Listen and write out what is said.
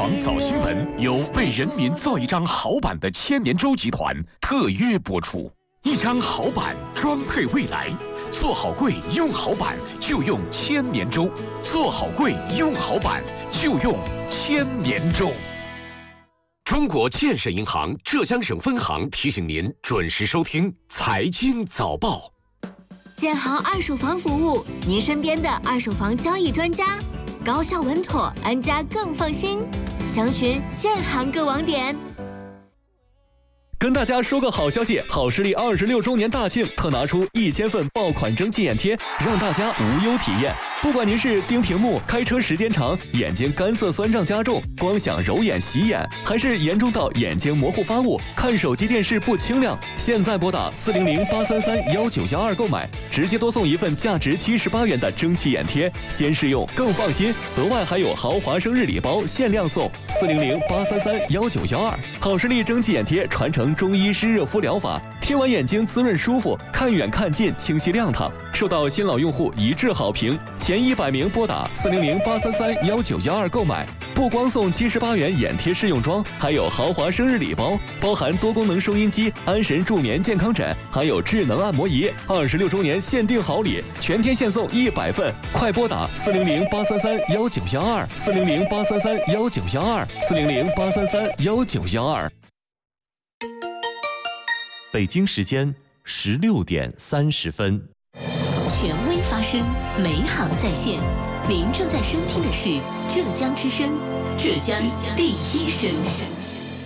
网早新闻由为人民造一张好板的千年舟集团特约播出。一张好板装配未来，做好柜用好板就用千年舟，做好柜用好板就用千年舟。中国建设银行浙江省分行提醒您准时收听财经早报。 建行二手房服务，您身边的二手房交易专家，高效稳妥，安家更放心。详询建行各网点。 跟大家说个好消息，好视力26周年大庆特拿出1000份爆款蒸汽眼贴，让大家无忧体验。不管您是盯屏幕、开车时间长、眼睛干涩酸胀加重、光想揉眼洗眼，还是严重到眼睛模糊发雾、看手机电视不清亮，现在拨打400-833-1912购买，直接多送一份价值78元的蒸汽眼贴，先试用更放心。额外还有豪华生日礼包限量送，400-833-1912。好视力蒸汽眼贴传承中医湿热敷疗法，贴完眼睛滋润舒服，看远看近清晰亮堂，受到新老用户一致好评。前100名拨打400-833-1912购买，不光送78元眼贴试用装，还有豪华生日礼包，包含多功能收音机、安神助眠健康枕，还有智能按摩仪。26周年限定好礼，全天限送100份，快拨打400-833-1912，400-833-1912，400-833-1912。 北京时间16点30分。 权威发声，美好在线。您正在收听的是浙江之声，浙江第一声。